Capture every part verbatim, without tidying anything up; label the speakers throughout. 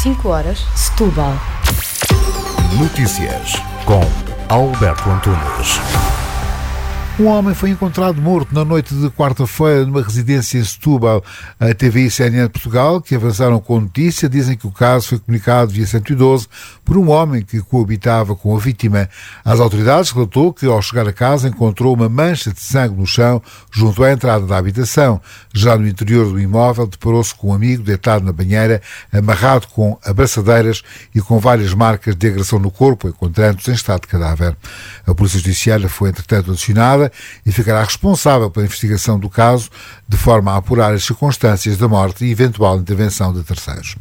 Speaker 1: cinco horas, Setúbal.
Speaker 2: Notícias com Alberto Antunes. Um homem foi encontrado morto na noite de quarta-feira numa residência em Setúbal. A T V I e C N N de Portugal, que avançaram com a notícia, dizem que o caso foi comunicado via cento e doze por um homem que coabitava com a vítima. Às autoridades relatou que, ao chegar a casa, encontrou uma mancha de sangue no chão junto à entrada da habitação. Já no interior do imóvel, deparou-se com um amigo deitado na banheira, amarrado com abraçadeiras e com várias marcas de agressão no corpo, encontrando-se em estado de cadáver. A Polícia Judiciária foi, entretanto, acionada e ficará responsável pela investigação do caso, de forma a apurar as circunstâncias da morte e eventual intervenção de terceiros.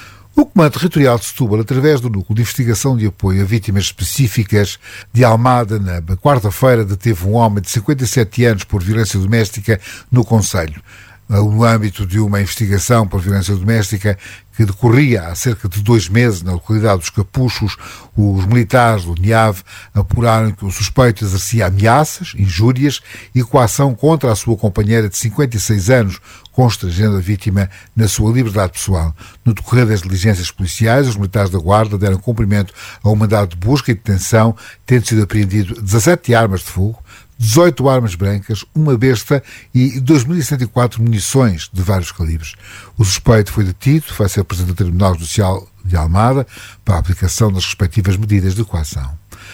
Speaker 2: O Comando Territorial de Setúbal, através do Núcleo de Investigação de Apoio a Vítimas Específicas de Almada, na quarta-feira, deteve um homem de cinquenta e sete anos por violência doméstica no concelho. No âmbito de uma investigação por violência doméstica que decorria há cerca de dois meses na localidade dos Capuchos, os militares do NIAV apuraram que o suspeito exercia ameaças, injúrias e coação contra a sua companheira de cinquenta e seis anos, constrangendo a vítima na sua liberdade pessoal. No decorrer das diligências policiais, os militares da Guarda deram cumprimento a um mandado de busca e detenção, tendo sido apreendido dezassete armas de fogo, dezoito armas brancas, uma besta e dois mil cento e quatro munições de vários calibres. O suspeito foi detido, vai ser apresentado ao Tribunal Judicial de Almada para a aplicação das respectivas medidas de coação.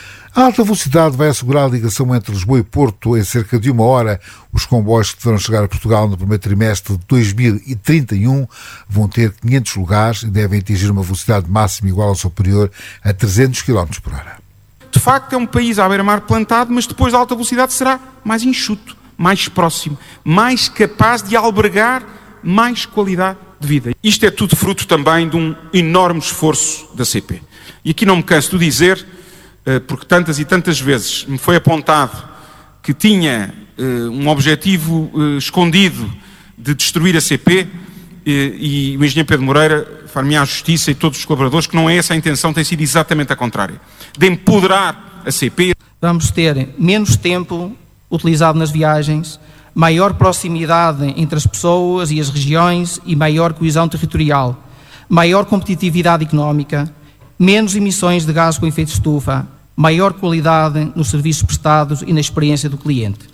Speaker 2: A alta velocidade vai assegurar a ligação entre Lisboa e Porto em cerca de uma hora. Os comboios que deverão chegar a Portugal no primeiro trimestre de dois mil e trinta e um vão ter quinhentos lugares e devem atingir uma velocidade máxima igual ou superior a trezentos quilómetros por hora.
Speaker 3: De facto, é um país à beira-mar plantado, mas depois da alta velocidade será mais enxuto, mais próximo, mais capaz de albergar mais qualidade de vida. Isto é tudo fruto também de um enorme esforço da C P. E aqui não me canso de dizer, porque tantas e tantas vezes me foi apontado que tinha um objetivo escondido de destruir a C P, e o engenheiro Pedro Moreira far-me à justiça e todos os colaboradores que não é essa a intenção, tem sido exatamente a contrária, de empoderar a C P.
Speaker 4: Vamos ter menos tempo utilizado nas viagens, maior proximidade entre as pessoas e as regiões e maior coesão territorial, maior competitividade económica, menos emissões de gases com efeito de estufa, maior qualidade nos serviços prestados e na experiência do cliente.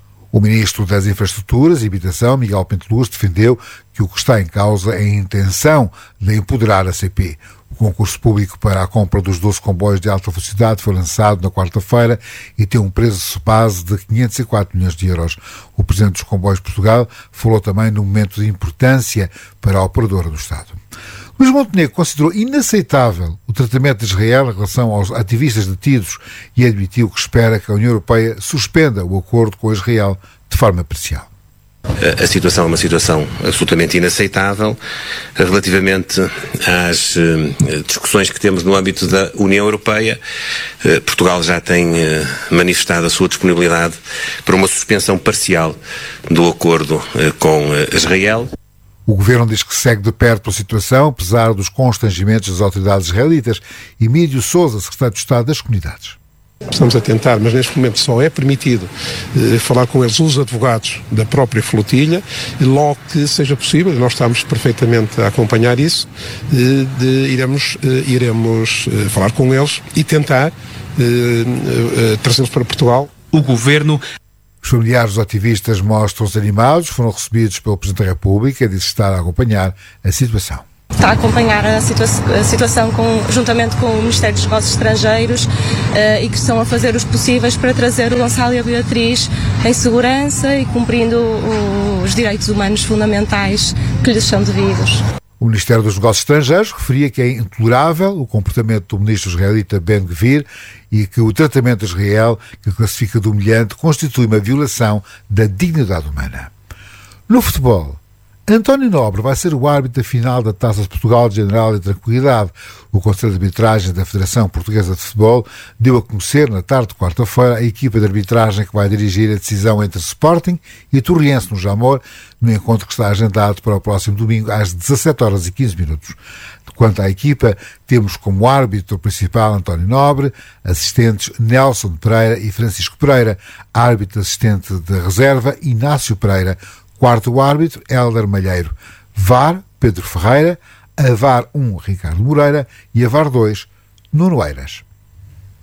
Speaker 2: O Ministro das Infraestruturas e Habitação, Miguel Penteluz, defendeu que o que está em causa é a intenção de empoderar a C P. O concurso público para a compra dos doze comboios de alta velocidade foi lançado na quarta-feira e tem um preço base de quinhentos e quatro milhões de euros. O Presidente dos Comboios de Portugal falou também no momento de importância para a operadora do Estado. Luís Montenegro considerou inaceitável o tratamento de Israel em relação aos ativistas detidos e admitiu que espera que a União Europeia suspenda o acordo com Israel de forma parcial.
Speaker 5: A situação é uma situação absolutamente inaceitável relativamente às uh, discussões que temos no âmbito da União Europeia. Uh, Portugal já tem uh, manifestado a sua disponibilidade para uma suspensão parcial do acordo uh, com uh, Israel.
Speaker 2: O governo diz que segue de perto a situação, apesar dos constrangimentos das autoridades israelitas. Emílio Sousa, secretário de Estado das Comunidades.
Speaker 6: Estamos a tentar, mas neste momento só é permitido eh, falar com eles os advogados da própria flotilha, e logo que seja possível, nós estamos perfeitamente a acompanhar isso, eh, de, iremos, eh, iremos eh, falar com eles e tentar eh, eh, trazê-los para Portugal.
Speaker 7: O governo...
Speaker 2: Os familiares dos ativistas mostram-se animados, foram recebidos pelo Presidente da República e disse estar a acompanhar a situação.
Speaker 8: Está a acompanhar a, situa a situação com, juntamente com o Ministério dos Negócios Estrangeiros uh, e que estão a fazer os possíveis para trazer o Gonçalo e a Beatriz em segurança e cumprindo o, os direitos humanos fundamentais que lhes são devidos.
Speaker 2: O Ministério dos Negócios Estrangeiros referia que é intolerável o comportamento do ministro israelita Ben-Gvir e que o tratamento de Israel, que classifica de humilhante, constitui uma violação da dignidade humana. No futebol, António Nobre vai ser o árbitro da final da Taça de Portugal de General e Tranquilidade. O Conselho de Arbitragem da Federação Portuguesa de Futebol deu a conhecer, na tarde de quarta-feira, a equipa de arbitragem que vai dirigir a decisão entre Sporting e Torriense, no Jamor, no encontro que está agendado para o próximo domingo, às dezassete horas e quinze minutos. Quanto à equipa, temos como árbitro principal António Nobre, assistentes Nelson Pereira e Francisco Pereira, árbitro assistente de reserva Inácio Pereira, quarto árbitro Hélder Malheiro, V A R Pedro Ferreira, a VAR um Ricardo Moreira e a VAR dois Nuno Eiras.